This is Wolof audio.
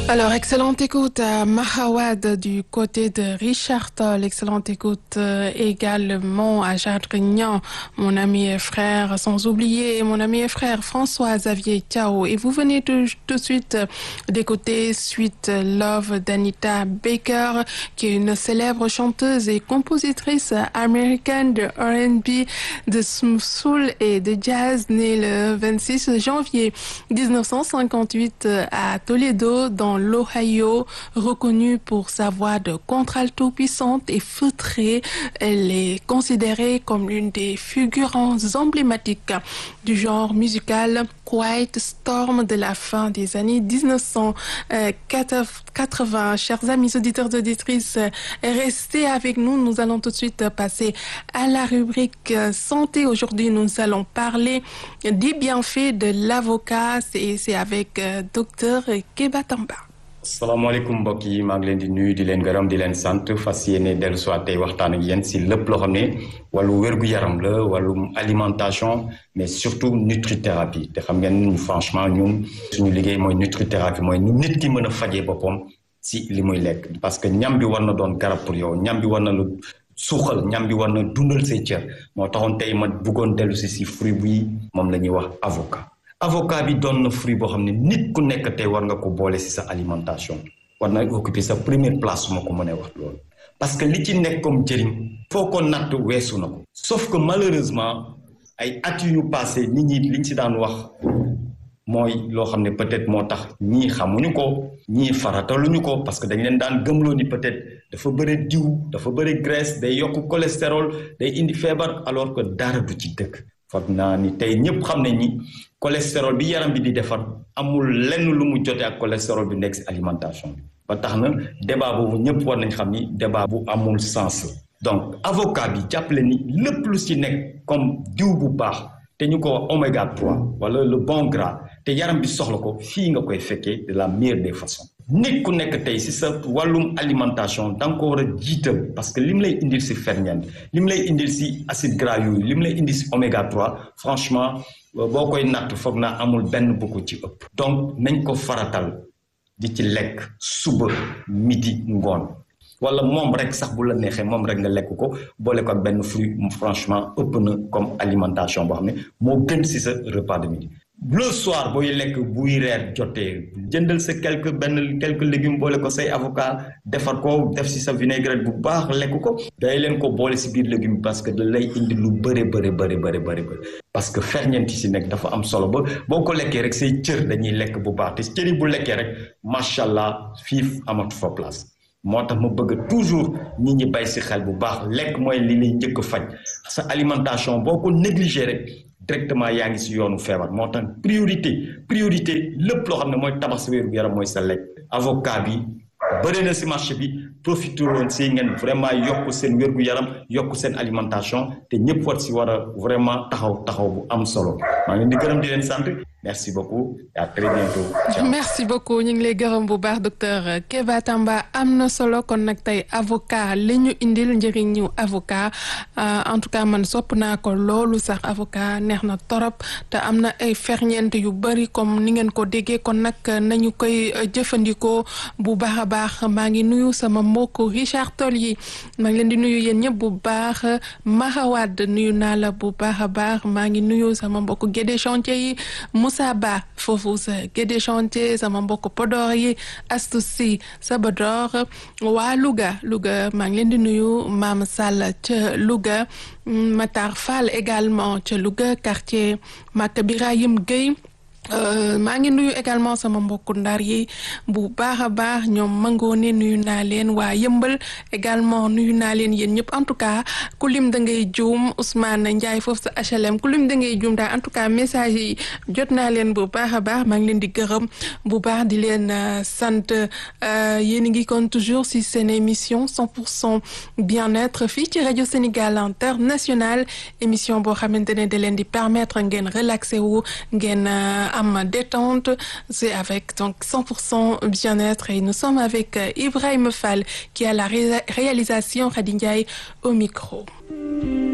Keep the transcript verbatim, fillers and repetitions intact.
Alors, excellente écoute à Mahawad du côté de Richard Toll. Excellente écoute euh, également à Jacques Rignan, mon ami et frère, sans oublier mon ami et frère François-Xavier Thiao. Et vous venez tout, tout de suite d'écouter Sweet Love d'Anita Baker, qui est une célèbre chanteuse et compositrice américaine de R and B, de soul et de jazz, née le vingt-six janvier mille neuf cent cinquante-huit à Toledo, dans l'Ohio. Reconnue pour sa voix de contralto puissante et feutrée, elle est considérée comme l'une des figurantes emblématiques du genre musical Quiet Storm de la fin des années mille neuf cent quatre-vingts. Chers amis auditeurs et auditrices, restez avec nous. Nous allons tout de suite passer à la rubrique santé. Aujourd'hui, nous allons parler des bienfaits de l'avocat. C'est, c'est avec euh, docteur Keba Tamba. salaamaaleykum mbokk yi maa ngi leen di nuyu di leen gërëm di leen sant fas yéene dellu soit tey waxtaan ak yéen si lépp loo xam ne wàllu wér-gu-yaram la wàllu alimentation mais surtout nutrithérapie te xam ngeen ñun franchement ñun suñu liggéey mooy nutrithérapie mooy nu nit ki mën a fajee boppam si li muy lekk parce que ñam bi war na doon garab pour yow ñam bi war na lu suuxal ñam bi war na dundal say cër moo taxoon tey ma bëggoon dellu si si fruit bi moom la ñuy wax avocat. avocat bi doon na fruit boo xam ne nit ku nekk tey war nga ko boole si sa alimentation war na occuper sa première place su ma ko mënee wax loolu parce que li ci nekk comme njëriñ foo ko natt weesu na ko sauf que malheureusement ay at yu ñu passé nit ñi liñ si daan wax mooy loo xam ne peut-être moo tax ñii xamuñu ko ñii farataluñu ko parce que dañ leen daan gëmloo ni peut-être dafa bëri diw dafa bëri graisse day yokk cholestérol day indi feebar alors que dara du ci dëkk foog naa ni tey ñëpp xam nañ ni cholestérol bi yaram bi di defar amul lenn lu mu jotee ak cholestérol bi nekk si alimentation bi ba tax na débat boobu ñëpp war nañ xam ni débat bu amul sens la donc avocat bi jàppale ni lépp lu si nekk comme diw bu baax te ñu ko wax oméga trois wala le bon gras te yaram bi soxla ko fii nga koy fekkee de la meilleure des façons nit ku nekk tey si sa wàllum alimentation da nga ko war a jiital parce que lim lay indil si ferñeent lim lay indil si acide gras yooyu lim lay indil si oméga trois franchement boo koy natt foog naa amul benn bu ko ci ëpp donc nañ ko faratal di ci lekk suba midi ngoon wala moom rek sax bu la neexee moom rek nga lekk ko boole ko ak benn fruit franchement ëpp na comme alimentation boo xam ne moo gën si sa repas de midi le soir booy lekk buy reer jotee jëndal sa quelque benn quelques légumes boole ko say avocat defar ko def si sa vinaigrette bu baax lekk ko day leen ko boole si biir légumes parce que da lay indi lu bëre bëre bëre bëre bëri parce que ferñeent yi si nekk dafa am solo ba boo ko lekkee rek say cër dañuy lekk bu baax te cër yi bu lekkee rek macha allah fiif amatu fa place moo tax ma bëgg toujours nit ñi bay si xel bu baax lekk mooy li lay njëkk a faj sa alimentation boo ko négligé rek directement yaa ngi si yoonu feebar moo tax priorité priorité lépp loo xam ne mooy tabax sa wéeru yaram mooy sa lekk avocat bi bëri na si marché bi profité woon si ngeen vraiment yokk seen wér gu yaram yokk seen alimentation te ñëpp war si war a vraiment taxaw taxaw bu am solo maa ngi leen di gërëm di leen sant merci beaucoup et à très bientôt. Ciao. Merci beaucoup ñu ngi lay gërëm bu baax docteur Keba Tamba am na solo kon nag tey avocat li ñu indil njëriñ ñu avocat en tout cas man sopp naa ko loolu sax avocat neex na torop te am na ay ferñeent yu bari comme ni ngeen ko déggee kon nag nañu koy jëfandikoo bu baax a baax maa ngi nuyu sama mbokku Richard Toll yi maa ngi leen di nuyu yéen ñëpp bu baax Mahawad nuyu naa la bu baax a baax maa ngi nuyu sama mbokku Guédé chantier yi Moussa Ba foofu sa Guédé chantier sama mbokk Podor yi Astou Sy sa Bodor waa Louga Louga maa ngi leen di nuyu Mame Sall ca Louga Matar Fall également ca Louga quartier Maka Birahim Gueye Euh, maa ngi nuyu également sama mbokku ndar yi bu baax a baax ñoom mangoone nuyu naa leen waa yëmbal également nuyu naa leen yéen ñëpp en tout cas ku lim da ngay juum Ousmane Ndiaye foofu sa H L M ku lim da ngay juum daal en tout cas message yi jot naa leen bu baax a baax maa ngi leen di gërëm bu baax di leen uh, sant uh, yéen a ngi kon toujours si seen émission cent pour cent bien-être fii ci rajo Sénégal International émission boo xamante ne da leen di permettre ngeen relaxer wu ngeen uh, am détente, c'est avec donc cent pour cent bien-être et nous sommes avec euh, Ibrahim Fall qui a la ré réalisation Khady Ndiaye au micro.